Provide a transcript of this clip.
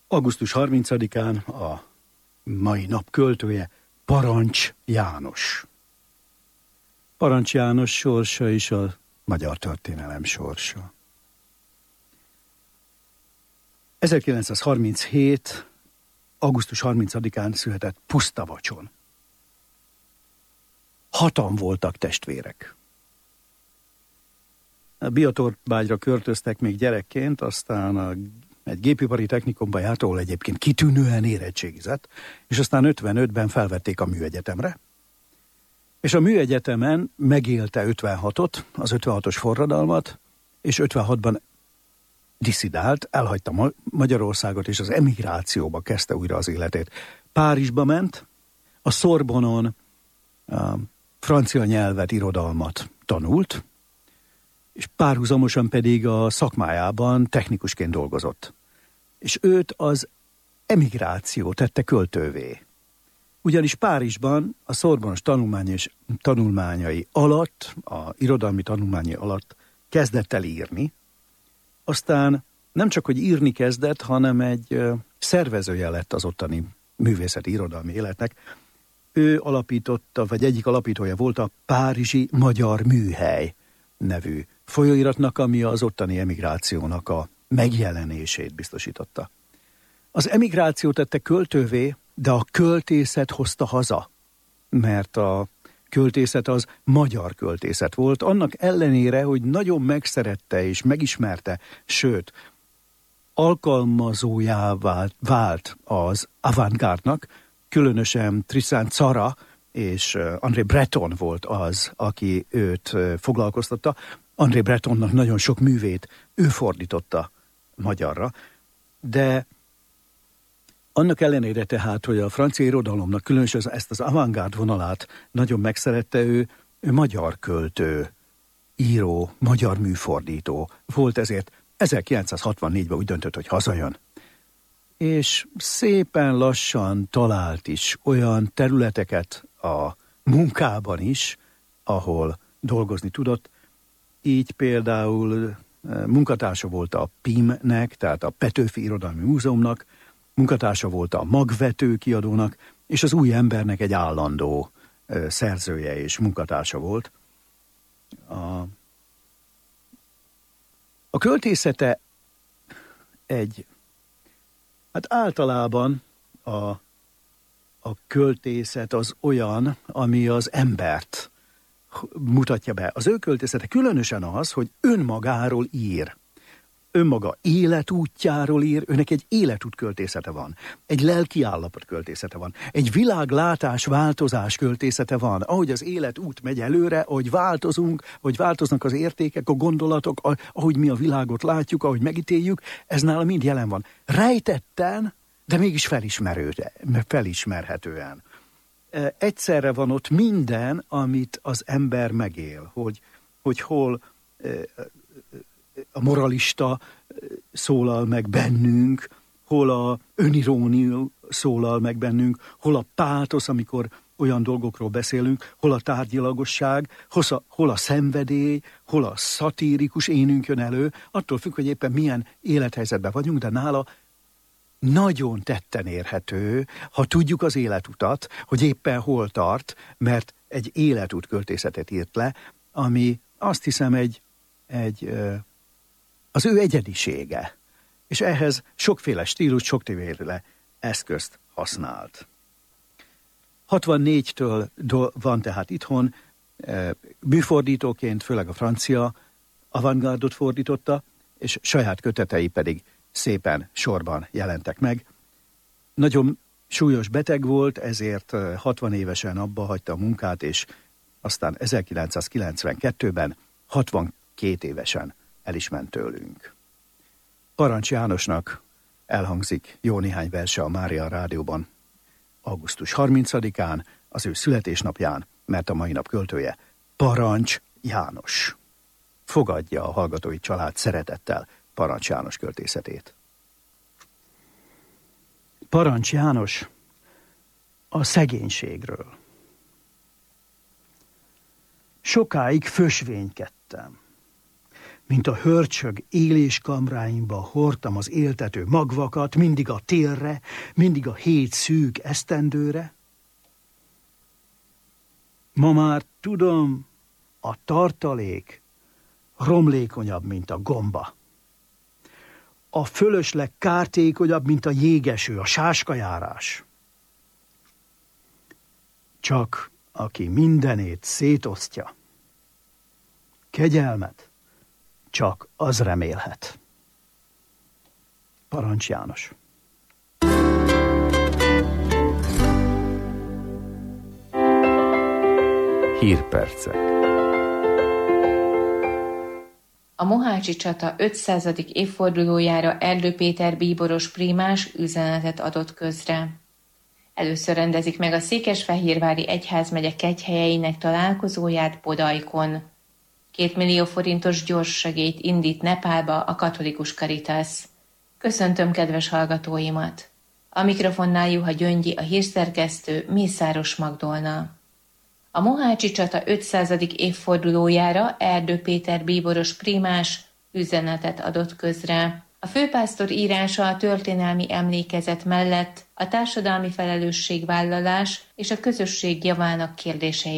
Augusztus 30-án a mai nap költője Parancs János. Parancs János sorsa is a magyar történelem sorsa. 1937. augusztus 30-án született Pusztavacson. 6-an voltak testvérek. A Biotortvágyra költöztek még gyerekként, aztán egy gépipari technikumba járt, ahol egyébként kitűnően érettségizett, és aztán 55-ben felvették a műegyetemre, és a műegyetemen megélte 56-ot, az 56-os forradalmat, és 56-ban disszidált, elhagyta Magyarországot, és az emigrációba kezdte újra az életét. Párizsba ment, a Sorbonon francia nyelvet, irodalmat tanult, és párhuzamosan pedig a szakmájában technikusként dolgozott. És őt az emigráció tette költővé. Ugyanis Párizsban a Sorbonos tanulmányai alatt, a irodalmi tanulmányai alatt kezdett el írni, aztán nem csak, hogy írni kezdett, hanem egy szervezője lett az ottani művészeti irodalmi életnek. Ő alapította, vagy egyik alapítója volt a Párizsi Magyar Műhely nevű folyóiratnak, ami az ottani emigrációnak a megjelenését biztosította. Az emigráció tette költővé, de a költészet hozta haza, mert a költészet az magyar költészet volt, annak ellenére, hogy nagyon megszerette és megismerte, sőt, alkalmazójává vált az avantgárdnak, különösen Tristan Tzara és André Breton volt az, aki őt foglalkoztatta. André Bretonnak nagyon sok művét ő fordította magyarra, de annak ellenére tehát, hogy a francia irodalomnak különösen ezt az avantgárd vonalát nagyon megszerette, ő magyar költő, író, magyar műfordító volt, ezért 1964-ben úgy döntött, hogy hazajön. És szépen lassan talált is olyan területeket a munkában is, ahol dolgozni tudott. Így például munkatársa volt a PIM-nek, tehát a Petőfi Irodalmi Múzeumnak, munkatársa volt a Magvető kiadónak, és az Új Embernek egy állandó szerzője és munkatársa volt. A költészete hát általában a költészet az olyan, ami az embert mutatja be. Az ő költészete különösen az, hogy önmagáról ír. Önmaga életútjáról ír, őnek egy életút költészete van, egy lelkiállapot költészete van, egy világlátás, változás költészete van, ahogy az életút megy előre, ahogy változunk, ahogy változnak az értékek, a gondolatok, ahogy mi a világot látjuk, ahogy megítéljük, ez nála mind jelen van. Rejtetten, de mégis felismerhetően. Egyszerre van ott minden, amit az ember megél, hogy hol a moralista szólal meg bennünk, hol a önirónia szólal meg bennünk, hol a pátosz, amikor olyan dolgokról beszélünk, hol a tárgyilagosság, hol a szenvedély, hol a szatirikus énünk jön elő, attól függ, hogy éppen milyen élethelyzetben vagyunk, de nála nagyon tetten érhető, ha tudjuk az életutat, hogy éppen hol tart, mert egy életút költészetet írt le, ami azt hiszem az ő egyedisége, és ehhez sokféle stílus, sokféle eszközt használt. 64-től van tehát itthon, műfordítóként, főleg a francia avantgárdot fordította, és saját kötetei pedig szépen sorban jelentek meg. Nagyon súlyos beteg volt, ezért 60 évesen abba hagyta a munkát, és aztán 1992-ben 62 évesen el is ment tőlünk. Parancs Jánosnak elhangzik jó néhány verse a Mária Rádióban augusztus 30-án, az ő születésnapján, mert a mai nap költője Parancs János. Fogadja a hallgatói család szeretettel Parancs János költészetét. Parancs János a szegénységről. Sokáig fösvénykedtem. mint a hörcsög éléskamráimba hordtam az éltető magvakat, mindig a télre, mindig a 7 szűk esztendőre. Ma már tudom, a tartalék romlékonyabb, mint a gomba. A fölösleg kártékonyabb, mint a jégeső, a sáskajárás. Csak aki mindenét szétosztja, kegyelmet csak az remélhet. Parancs János. Hírpercek. A mohácsi csata 500. évfordulójára Erdő Péter bíboros prímás üzenetet adott közre. Először rendezik meg a Székesfehérvári egyházmegye kegyhelyeinek találkozóját Bodajkon. 2 millió forintos gyors segélyt indít Nepálba a katolikus Caritas. Köszöntöm kedves hallgatóimat! A mikrofonnál Juha Gyöngyi, a hírszerkesztő, Mészáros Magdolna. A mohácsi csata 500. évfordulójára Erdő Péter bíboros prímás üzenetet adott közre. A főpásztor írása a történelmi emlékezet mellett a társadalmi felelősségvállalás és a közösség javának kérdéseivel